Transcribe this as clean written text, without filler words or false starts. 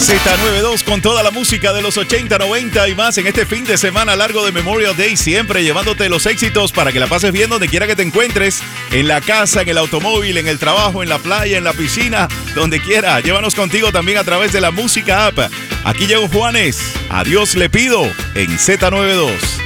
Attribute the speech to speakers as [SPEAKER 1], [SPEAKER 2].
[SPEAKER 1] Z92 con toda la música de los 80, 90 y más en este fin de semana largo de Memorial Day, siempre llevándote los éxitos para que la pases bien donde quiera que te encuentres, en la casa, en el automóvil, en el trabajo, en la playa, en la piscina, donde quiera. Llévanos contigo también a través de la música app. Aquí llegó Juanes, a Dios le pido en Z92.